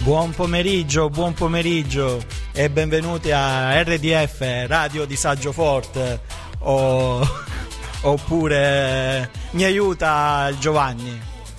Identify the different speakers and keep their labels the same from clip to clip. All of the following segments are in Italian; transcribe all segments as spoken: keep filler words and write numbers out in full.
Speaker 1: Buon pomeriggio, buon pomeriggio e benvenuti a R D F, Radio Disagio Forte, o, oppure mi aiuta Giovanni.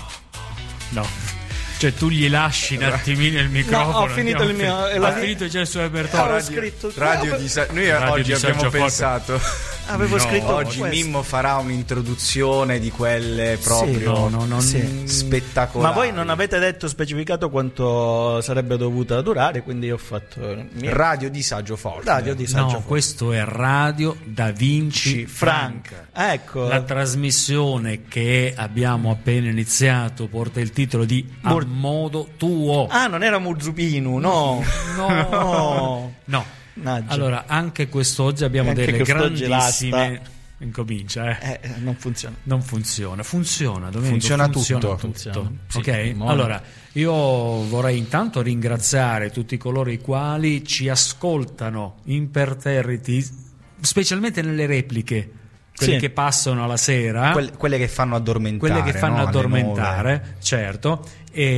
Speaker 2: No, cioè tu gli lasci un attimino il microfono.
Speaker 1: No, ho finito il mio,
Speaker 2: ha
Speaker 1: la...
Speaker 2: finito già il suo repertorio.
Speaker 1: Ho scritto
Speaker 3: Radio di Sa- noi
Speaker 2: Radio
Speaker 3: oggi abbiamo
Speaker 2: Disagio
Speaker 3: pensato
Speaker 1: avevo
Speaker 2: No,
Speaker 1: scritto
Speaker 3: oggi
Speaker 1: questo.
Speaker 3: Mimmo farà un'introduzione di quelle proprio
Speaker 1: Sì,
Speaker 2: no, no, non-
Speaker 1: sì.
Speaker 3: spettacolari.
Speaker 1: Ma voi non avete detto specificato quanto sarebbe dovuta durare, quindi ho fatto il mio-
Speaker 3: Radio Disagio Forte.
Speaker 1: Radio Disagio
Speaker 2: No,
Speaker 1: Forte.
Speaker 2: questo è Radio Da Vinci
Speaker 1: Frank.
Speaker 2: Frank.
Speaker 1: Ecco.
Speaker 2: La trasmissione che abbiamo appena iniziato porta il titolo di A
Speaker 1: Mor-
Speaker 2: modo tuo.
Speaker 1: Ah, non era Murzupinu, no.
Speaker 2: No.
Speaker 1: No.
Speaker 2: No.
Speaker 1: Naggia.
Speaker 2: Allora, anche quest'oggi abbiamo
Speaker 1: Anche
Speaker 2: delle
Speaker 1: quest'oggi
Speaker 2: grandissime. Incomincia, eh.
Speaker 1: Eh, non funziona.
Speaker 2: Non funziona, funziona, Domenico,
Speaker 3: Funziona
Speaker 2: funziona
Speaker 3: tutto.
Speaker 1: Funziona. Sì,
Speaker 2: ok,
Speaker 1: molto.
Speaker 2: allora io vorrei intanto ringraziare tutti coloro i quali ci ascoltano imperterriti, specialmente nelle repliche, quelle
Speaker 1: Sì.
Speaker 2: che passano alla sera,
Speaker 3: Quelle, quelle che fanno addormentare.
Speaker 2: quelle che fanno
Speaker 3: no? Alle
Speaker 2: addormentare, certo.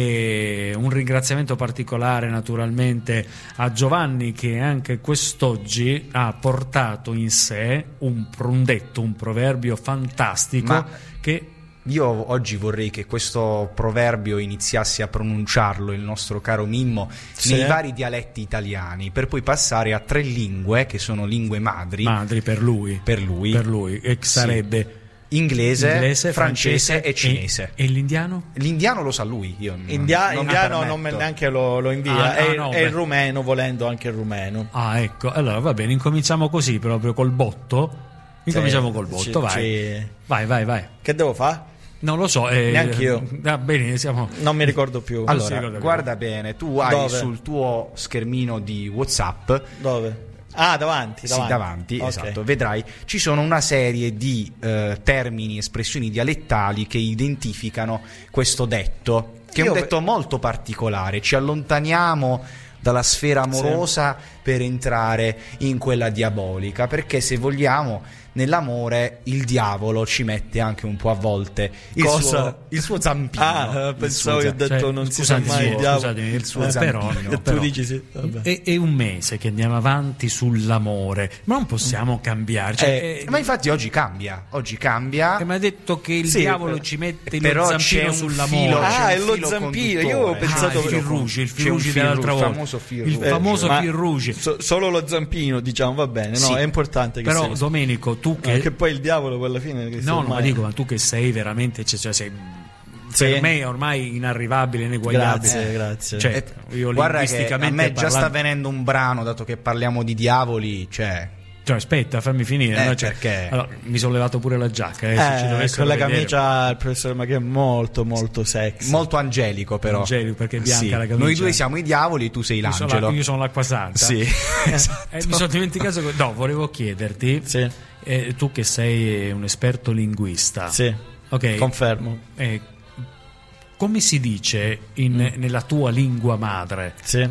Speaker 2: E un ringraziamento particolare naturalmente a Giovanni, che anche quest'oggi ha portato in sé un, un detto, un proverbio fantastico.
Speaker 3: Ma-
Speaker 2: che
Speaker 3: Io oggi vorrei che questo proverbio iniziasse a pronunciarlo il nostro caro Mimmo
Speaker 1: Sì.
Speaker 3: nei vari dialetti italiani, per poi passare a tre lingue che sono lingue madri
Speaker 2: madri per lui,
Speaker 3: per lui,
Speaker 2: per lui e
Speaker 3: Sì.
Speaker 2: sarebbe
Speaker 3: inglese,
Speaker 2: inglese,
Speaker 3: francese, e cinese.
Speaker 2: E, e l'indiano?
Speaker 3: L'indiano lo sa lui, io non-
Speaker 1: India-
Speaker 3: non mi
Speaker 1: indiano
Speaker 3: permetto.
Speaker 1: non me neanche lo, lo invia.
Speaker 2: Ah,
Speaker 1: e,
Speaker 2: ah, no,
Speaker 1: e il
Speaker 2: beh.
Speaker 1: rumeno, volendo anche il rumeno.
Speaker 2: Ah, ecco, allora va bene, incominciamo così, proprio col botto. Incominciamo
Speaker 1: Sì,
Speaker 2: col botto,
Speaker 1: ci-
Speaker 2: vai.
Speaker 1: ci-
Speaker 2: Vai, vai, vai.
Speaker 1: Che devo fare?
Speaker 2: Non lo so, eh,
Speaker 1: Neanch'io.
Speaker 2: Va bene, siamo
Speaker 1: Non mi ricordo più.
Speaker 2: Non si
Speaker 3: Allora,
Speaker 2: ricorda più.
Speaker 3: guarda bene, tu hai
Speaker 1: Dove?
Speaker 3: sul tuo schermino di WhatsApp,
Speaker 1: Dove? Ah, davanti, davanti.
Speaker 3: sì, davanti,
Speaker 1: Ok.
Speaker 3: esatto, vedrai, ci sono una serie di eh, termini, espressioni dialettali che identificano questo detto, che è
Speaker 1: Io
Speaker 3: un
Speaker 1: ve-
Speaker 3: detto molto particolare. Ci allontaniamo dalla sfera amorosa per entrare in quella diabolica, perché se vogliamo nell'amore il diavolo ci mette anche un po' a volte il,
Speaker 1: Cosa?
Speaker 3: suo, il suo zampino.
Speaker 1: Ah,
Speaker 3: il
Speaker 1: pensavo
Speaker 3: suo
Speaker 1: che ho detto
Speaker 2: Cioè,
Speaker 1: non si sa
Speaker 2: scusate,
Speaker 1: mai
Speaker 2: sì,
Speaker 1: il diavolo.
Speaker 2: scusatemi,
Speaker 3: il suo
Speaker 2: eh, però,
Speaker 3: zampino.
Speaker 1: E tu
Speaker 2: però,
Speaker 1: dici sì, vabbè.
Speaker 2: è, è un mese che andiamo avanti sull'amore, ma non possiamo cambiare. Cioè,
Speaker 1: Eh,
Speaker 2: eh,
Speaker 3: Ma infatti oggi cambia, oggi cambia.
Speaker 2: eh, mi ha detto che il
Speaker 1: Sì,
Speaker 2: diavolo
Speaker 1: però-
Speaker 2: ci mette
Speaker 3: però
Speaker 2: lo
Speaker 3: c'è
Speaker 2: zampino
Speaker 3: un
Speaker 2: sull'amore.
Speaker 3: filo-
Speaker 1: Ah,
Speaker 3: c'è
Speaker 1: è
Speaker 3: un
Speaker 1: lo
Speaker 3: filo
Speaker 1: zampino. Io ho
Speaker 3: conduttore.
Speaker 1: pensato
Speaker 2: Ah, il
Speaker 1: che-
Speaker 2: fil rouge, il fil
Speaker 3: C'è un
Speaker 2: rouge
Speaker 3: fil
Speaker 2: dell'altra
Speaker 3: rouge, il
Speaker 2: volta.
Speaker 3: famoso fil
Speaker 2: Il
Speaker 3: rouge.
Speaker 2: famoso
Speaker 1: Ma-
Speaker 2: fil rouge.
Speaker 1: So- solo lo zampino, diciamo, va bene. No,
Speaker 3: Sì.
Speaker 1: è importante che
Speaker 2: Però
Speaker 1: sia-
Speaker 2: Domenico, tu che,
Speaker 1: Eh, che poi il diavolo poi alla fine che
Speaker 2: no, no,
Speaker 1: ormai-
Speaker 2: ma dico, ma tu che sei veramente, cioè, cioè, sei
Speaker 1: Sì.
Speaker 2: per me ormai inarrivabile, ineguagliabile.
Speaker 1: Grazie, grazie.
Speaker 2: Cioè,
Speaker 3: Eh,
Speaker 2: io
Speaker 3: guarda che a
Speaker 2: linguisticamente
Speaker 3: me già sta
Speaker 2: parlando-
Speaker 3: venendo un brano, dato che parliamo di diavoli, cioè
Speaker 2: Cioè, aspetta, fammi finire.
Speaker 3: Eh,
Speaker 2: no? Cioè,
Speaker 3: perché?
Speaker 2: allora, mi sono levato pure la giacca. Eh, se ci
Speaker 1: Eh,
Speaker 2: dovessero
Speaker 1: con la
Speaker 2: vedere.
Speaker 1: camicia il professor Maghi è molto molto sexy.
Speaker 3: molto angelico però.
Speaker 2: Angelico, perché è bianca
Speaker 3: Sì.
Speaker 2: la camicia.
Speaker 3: Noi due siamo i diavoli, tu sei
Speaker 2: Io sono,
Speaker 3: l'angelo.
Speaker 2: la- io sono l'acqua santa.
Speaker 3: Sì. Esatto.
Speaker 2: Eh, mi sono dimenticato. che- No, volevo chiederti,
Speaker 1: Sì,
Speaker 2: eh, tu che sei un esperto linguista,
Speaker 1: sì,
Speaker 2: ok?
Speaker 1: confermo.
Speaker 2: eh, come si dice in- nella tua lingua madre
Speaker 1: Sì.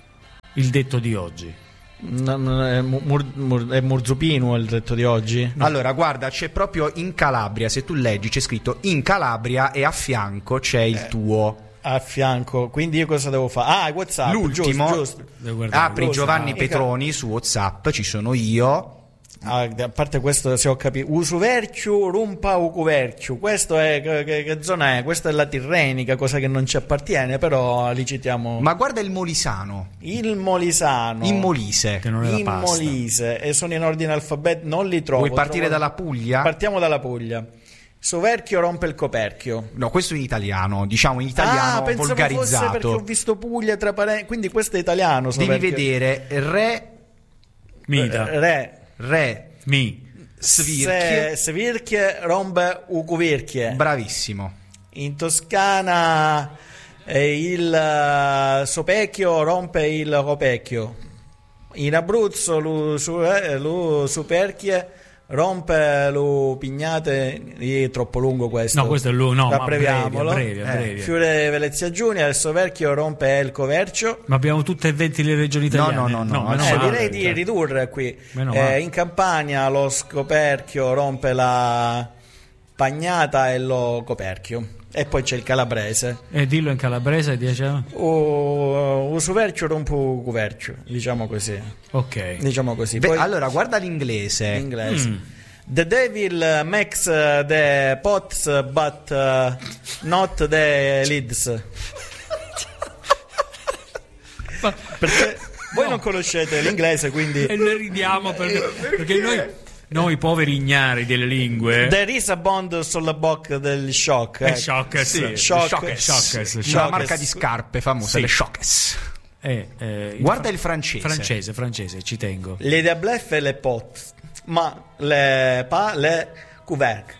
Speaker 2: il detto di oggi?
Speaker 1: No, no, è, mur, mur, è Murzupino il detto di oggi?
Speaker 3: Allora, guarda, c'è proprio in Calabria, se tu leggi c'è scritto in Calabria e a fianco c'è il
Speaker 1: Eh.
Speaker 3: tuo.
Speaker 1: A fianco, quindi io cosa devo fare? Ah, WhatsApp.
Speaker 3: L'ultimo,
Speaker 1: giusto, giusto.
Speaker 2: Devo guardare.
Speaker 3: apri
Speaker 1: Giusto.
Speaker 3: Giovanni
Speaker 1: Ah,
Speaker 3: Petroni su WhatsApp, ci sono io.
Speaker 1: Ah, a parte questo, se ho capito, usuverciu rumpa ucuverciu. Questo è che, che- che zona è? Questa è la Tirrenica, cosa che non ci appartiene, però li citiamo.
Speaker 3: Ma guarda il Molisano,
Speaker 1: Il Molisano,
Speaker 3: in Molise.
Speaker 2: Che non è la
Speaker 1: in
Speaker 2: pasta.
Speaker 1: Molise, e sono in ordine alfabetico, non li trovo.
Speaker 3: Vuoi partire
Speaker 1: trovo-
Speaker 3: dalla Puglia?
Speaker 1: Partiamo dalla Puglia. Soverchio rompe il coperchio.
Speaker 3: No, questo in italiano, diciamo in italiano
Speaker 1: Ah, pensavo fosse perché ho
Speaker 3: volgarizzato.
Speaker 1: visto Puglia tra parenti, quindi questo è italiano.
Speaker 3: Devi
Speaker 1: Soverchio.
Speaker 3: vedere re,
Speaker 2: Mita.
Speaker 1: Eh, Re.
Speaker 3: re,
Speaker 2: Mi.
Speaker 3: svirchie.
Speaker 1: Se, Svirchie rompe ucuvirchie.
Speaker 3: Bravissimo.
Speaker 1: In Toscana eh, il eh, Sopecchio rompe il Copecchio. In Abruzzo lu, su, eh, lu Superchie rompe lo Pignate. È troppo lungo questo.
Speaker 2: No, questo è lui. No, ma
Speaker 1: Abbreviamolo.
Speaker 2: brevi, brevi,
Speaker 1: Eh,
Speaker 2: brevi.
Speaker 1: Fiore Venezia Giulia, il Soverchio rompe il Covercio.
Speaker 2: Ma abbiamo tutte e venti le regioni italiane?
Speaker 3: No, no, no, no,
Speaker 2: meno
Speaker 1: Eh,
Speaker 2: male,
Speaker 1: direi di
Speaker 2: cioè.
Speaker 1: ridurre qui.
Speaker 2: Meno
Speaker 1: Eh,
Speaker 2: male.
Speaker 1: in Campania lo Scoperchio rompe la pagnata e lo coperchio. E poi c'è il calabrese.
Speaker 2: E dillo in calabrese, diciamo.
Speaker 1: O uh, suverchio rompo cuverchio, diciamo così.
Speaker 2: Ok.
Speaker 1: Diciamo così.
Speaker 3: Beh,
Speaker 1: Poi,
Speaker 3: allora, guarda l'inglese.
Speaker 1: inglese.
Speaker 2: Mm.
Speaker 1: The devil makes uh, the pots but uh, not the lids.
Speaker 2: Ma-
Speaker 1: Perché voi
Speaker 2: No.
Speaker 1: non conoscete l'inglese, quindi
Speaker 2: E ne ridiamo perché, perché noi, noi poveri ignari delle lingue.
Speaker 1: there is a bond sulla bocca del shock.
Speaker 2: Eh,
Speaker 1: ecco.
Speaker 2: Shockers.
Speaker 1: Sì,
Speaker 2: Shockers.
Speaker 1: Shockers.
Speaker 2: Shockers.
Speaker 3: Una
Speaker 1: Shockers.
Speaker 3: marca di scarpe famosa,
Speaker 2: Sì.
Speaker 3: le Shockers.
Speaker 2: Eh, eh,
Speaker 3: Guarda il francese.
Speaker 2: Francese, francese, ci tengo.
Speaker 1: Le diableffe e le pot, ma le pa le couvercle.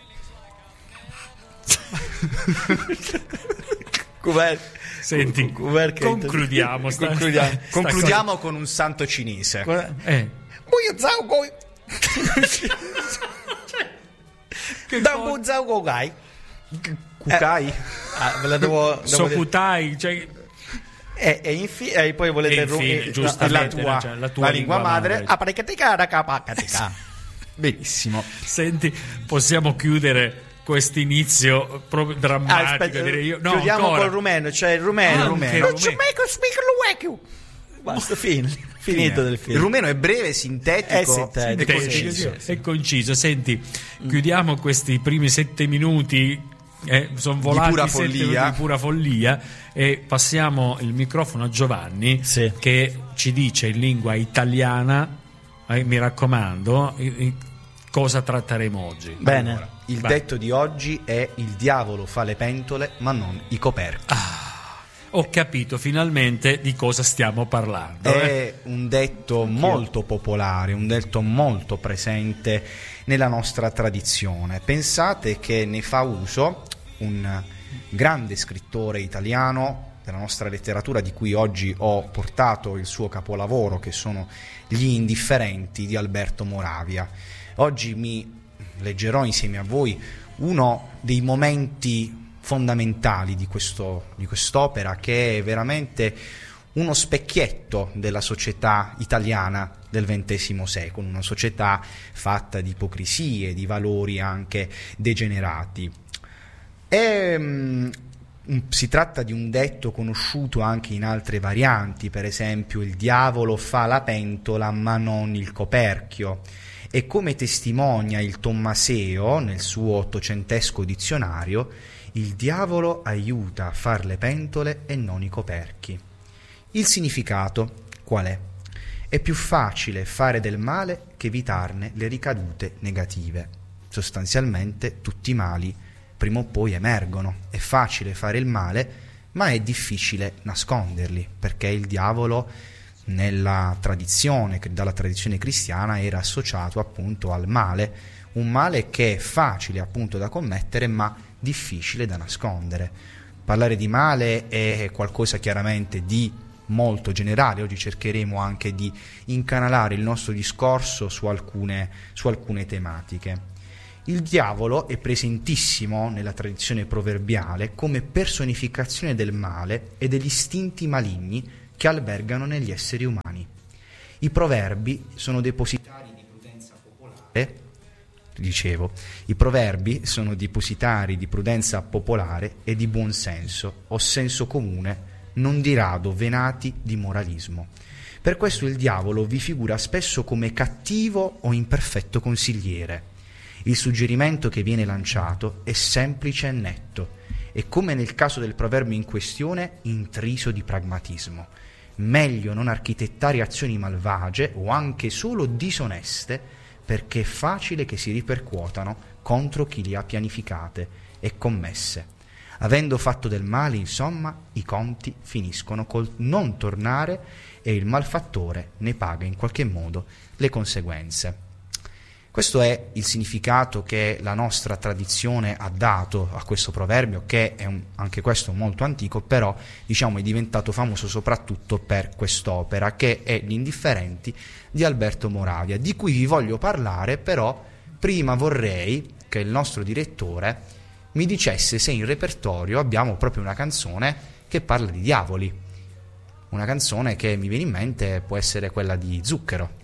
Speaker 1: Couvercle.
Speaker 2: Senti,
Speaker 1: Couvercle.
Speaker 2: concludiamo. sta-
Speaker 1: Concludiamo.
Speaker 2: sta- sta
Speaker 3: Concludiamo con un santo cinese.
Speaker 1: Cosa-
Speaker 2: Eh,
Speaker 1: Buio zao goi.
Speaker 2: che
Speaker 1: Da
Speaker 2: co-
Speaker 1: bu zao go gai.
Speaker 3: Kukai?
Speaker 1: Ah, ve la devo, devo dire.
Speaker 2: Sokutai, cioè,
Speaker 1: E, e, infi- e poi volete
Speaker 2: e
Speaker 1: ru-
Speaker 2: infine,
Speaker 1: eh,
Speaker 2: giustamente,
Speaker 3: la tua-
Speaker 2: cioè, la tua
Speaker 3: la lingua madre.
Speaker 1: Ah, parecchiatica, racapacatica.
Speaker 3: Benissimo.
Speaker 2: Senti, possiamo chiudere questo inizio proprio
Speaker 1: Ah,
Speaker 2: drammatico,
Speaker 1: aspetta,
Speaker 2: direi io. No,
Speaker 1: chiudiamo
Speaker 2: ancora.
Speaker 1: col rumeno, cioè il rumeno.
Speaker 2: Ah,
Speaker 1: il
Speaker 2: rumeno.
Speaker 1: rumeno.
Speaker 2: Non ci
Speaker 1: Basta, fine. Finito del film.
Speaker 3: Il rumeno è breve, sintetico,
Speaker 1: È sintetico,
Speaker 3: e
Speaker 1: sì,
Speaker 3: conciso.
Speaker 1: sì, sì.
Speaker 2: È conciso. Senti, chiudiamo questi primi sette minuti. Eh, sono volati
Speaker 3: pura
Speaker 2: sette
Speaker 3: follia.
Speaker 2: minuti di pura follia. E passiamo il microfono a Giovanni,
Speaker 1: Sì.
Speaker 2: che ci dice in lingua italiana, eh, mi raccomando, eh, eh, cosa tratteremo oggi.
Speaker 1: Bene.
Speaker 3: Allora, il
Speaker 2: Vai.
Speaker 3: detto di oggi è: il diavolo fa le pentole ma non i coperchi.
Speaker 2: Ho capito finalmente di cosa stiamo parlando. eh.
Speaker 3: È un detto molto popolare, un detto molto presente nella nostra tradizione. Pensate che ne fa uso un grande scrittore italiano della nostra letteratura, di cui oggi ho portato il suo capolavoro, che sono Gli Indifferenti di Alberto Moravia. Oggi mi leggerò insieme a voi uno dei momenti fondamentali di, questo, di quest'opera, che è veramente uno specchietto della società italiana del ventesimo secolo, una società fatta di ipocrisie, di valori anche degenerati. E, mm, si tratta di un detto conosciuto anche in altre varianti, per esempio: il diavolo fa la pentola ma non il coperchio. E come testimonia il Tommaseo nel suo ottocentesco dizionario, il diavolo aiuta a far le pentole e non i coperchi. Il significato qual è? È più facile fare del male che evitarne le ricadute negative. Sostanzialmente tutti i mali prima o poi emergono. È facile fare il male, ma è difficile nasconderli, perché il diavolo nella tradizione, dalla tradizione cristiana, era associato appunto al male, un male che è facile appunto da commettere ma difficile da nascondere. Parlare di male è qualcosa chiaramente di molto generale. Oggi cercheremo anche di incanalare il nostro discorso su alcune, su alcune tematiche. Il diavolo è presentissimo nella tradizione proverbiale come personificazione del male e degli istinti maligni che albergano negli esseri umani. I proverbi sono depositari di prudenza popolare, dicevo, i proverbi sono depositari di prudenza popolare e di buon senso o senso comune, non di rado venati di moralismo. Per questo il diavolo vi figura spesso come cattivo o imperfetto consigliere. Il suggerimento che viene lanciato è semplice e netto, e come nel caso del proverbio in questione, intriso di pragmatismo. Meglio non architettare azioni malvagie o anche solo disoneste, perché è facile che si ripercuotano contro chi le ha pianificate e commesse. Avendo fatto del male, insomma, i conti finiscono col non tornare e il malfattore ne paga in qualche modo le conseguenze. Questo è il significato che la nostra tradizione ha dato a questo proverbio, che è un, anche questo molto antico, però diciamo è diventato famoso soprattutto per quest'opera, che è Gli Indifferenti di Alberto Moravia, di cui vi voglio parlare. Però prima vorrei che il nostro direttore mi dicesse se in repertorio abbiamo proprio una canzone che parla di diavoli. Una canzone che mi viene in mente può essere quella di Zucchero.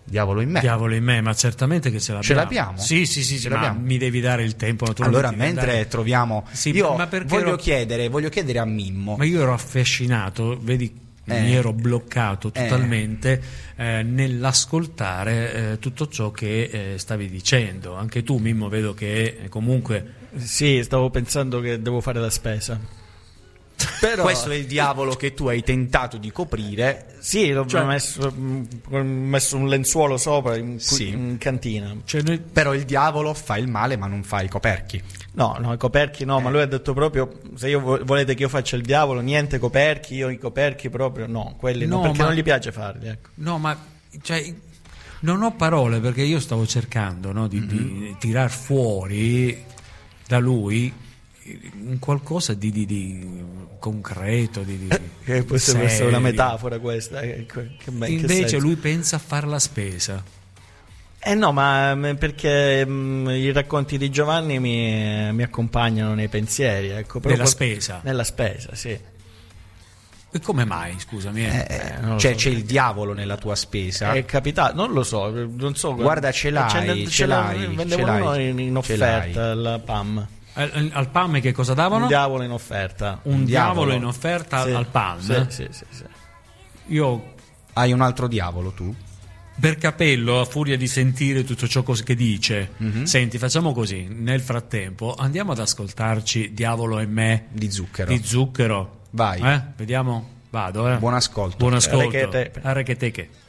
Speaker 3: Diavolo in me.
Speaker 2: Diavolo in me, ma certamente che ce l'abbiamo.
Speaker 3: Ce l'abbiamo?
Speaker 2: Sì, sì, sì,
Speaker 3: Ce
Speaker 2: ma
Speaker 3: l'abbiamo.
Speaker 2: mi devi dare il tempo naturalmente.
Speaker 3: Allora, mentre
Speaker 2: andare...
Speaker 3: troviamo...
Speaker 2: Sì,
Speaker 3: io
Speaker 2: ma perché
Speaker 3: voglio,
Speaker 2: ero...
Speaker 3: chiedere, voglio chiedere a Mimmo.
Speaker 2: Ma io ero affascinato, vedi,
Speaker 3: Eh.
Speaker 2: mi ero bloccato
Speaker 3: Eh.
Speaker 2: totalmente eh, nell'ascoltare eh, tutto ciò che eh, stavi dicendo. Anche tu, Mimmo, vedo che eh, comunque...
Speaker 1: Sì, stavo pensando che devo fare la spesa. Però
Speaker 3: Questo è il diavolo che tu hai tentato di coprire.
Speaker 1: sì, l'ho
Speaker 2: Cioè-
Speaker 1: messo, mh, ho messo un lenzuolo sopra in, cu-
Speaker 3: Sì.
Speaker 1: in cantina.
Speaker 2: Cioè noi...
Speaker 3: Però il diavolo fa il male ma non fa i coperchi.
Speaker 1: No, no, i coperchi no,
Speaker 3: Eh.
Speaker 1: ma lui ha detto proprio, se io vo- volete che io faccia il diavolo, niente coperchi, io i coperchi proprio no, quelli no,
Speaker 2: No,
Speaker 1: perché
Speaker 2: ma-
Speaker 1: non gli piace farli, ecco.
Speaker 2: No, ma cioè, non ho parole perché io stavo cercando, no, di, di tirar fuori da lui un qualcosa di, di, di concreto, di, di
Speaker 1: Che può
Speaker 2: serio,
Speaker 1: essere una
Speaker 2: di-
Speaker 1: metafora questa. Che, che, che be- che
Speaker 2: Invece
Speaker 1: senso?
Speaker 2: lui pensa a fare la spesa.
Speaker 1: Eh no, ma mh, perché mh, i racconti di Giovanni mi, mi accompagnano nei pensieri, ecco.
Speaker 2: Nella
Speaker 1: proprio-
Speaker 2: spesa.
Speaker 1: Nella spesa, sì.
Speaker 2: E come mai, scusami? eh?
Speaker 3: Eh,
Speaker 1: non lo
Speaker 3: cioè
Speaker 1: so.
Speaker 3: c'è il diavolo nella tua spesa.
Speaker 1: È capitato, non lo so, non so.
Speaker 3: Guarda, ce l'hai,
Speaker 1: Ce ne-
Speaker 3: ce
Speaker 1: ce
Speaker 3: l'hai,
Speaker 1: ne-
Speaker 3: ce
Speaker 1: vendevano
Speaker 3: l'hai,
Speaker 1: in, in
Speaker 3: ce
Speaker 1: offerta
Speaker 3: l'hai.
Speaker 1: alla P A M.
Speaker 2: Al, al P A M che cosa davano?
Speaker 1: Un diavolo in offerta.
Speaker 2: Un
Speaker 3: un
Speaker 2: diavolo
Speaker 3: diavolo.
Speaker 2: in offerta
Speaker 1: Sì,
Speaker 2: al P A M.
Speaker 1: Sì, sì, sì, sì.
Speaker 2: Io
Speaker 3: Hai un altro diavolo tu?
Speaker 2: per capello, a furia di sentire tutto ciò cos- che dice,
Speaker 3: Mhm.
Speaker 2: senti, facciamo così, nel frattempo andiamo ad ascoltarci Diavolo e me
Speaker 3: Di zucchero.
Speaker 2: di Zucchero.
Speaker 3: Vai.
Speaker 2: Eh? Vediamo, vado. Eh.
Speaker 3: Buon ascolto.
Speaker 2: Buon ascolto.
Speaker 1: Arrechetepe.
Speaker 2: Arrecheteche.